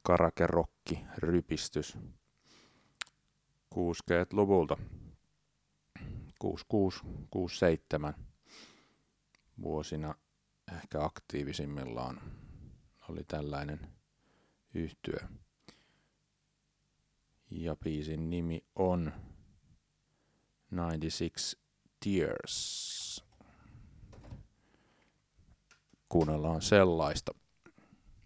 karakerokki rypistys 60-luvulta. 66-67 vuosina ehkä aktiivisimmillaan oli tällainen yhtye. Ja biisin nimi on 96 Tears. Kuunnellaan sellaista.